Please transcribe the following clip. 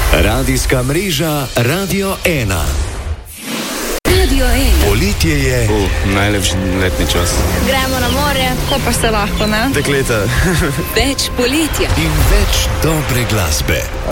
Radijska mreža Radio 1. Radio 1. Poletje je najlepši letni čas. Gremo na more, ko pa se lahko, ne? Dekleta. Več poletja in več dobre glasbe.